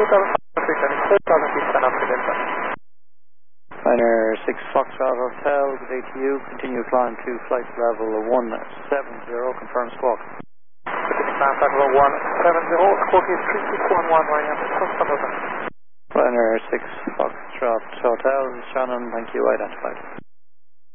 feet stand up to Delta. Ryanair 6 Foxtrot Hotel, good day to you. Continue climb to flight level 170, confirm squawk. Flight level 170, squawk is 3611 Ryanair, customer. Ryanair 6 Foxtrot Hotel, Shannon, thank you, identified.